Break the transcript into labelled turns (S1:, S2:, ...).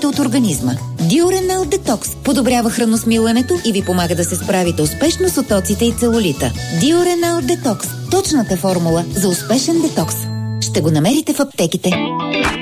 S1: токсините от организма. Диуренал Детокс подобрява храносмилането и ви помага да се справите успешно с оттоците и целулита. Диуренал Детокс – точната формула за успешен детокс. Ще го намерите в аптеките.